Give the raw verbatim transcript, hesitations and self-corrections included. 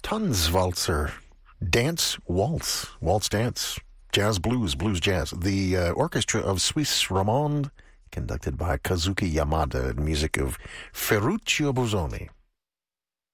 Tanzwalzer, Dance Waltz, Waltz Dance, Jazz Blues, Blues Jazz. The uh, orchestra of Suisse Romande, conducted by Kazuki Yamada, and music of Ferruccio Busoni.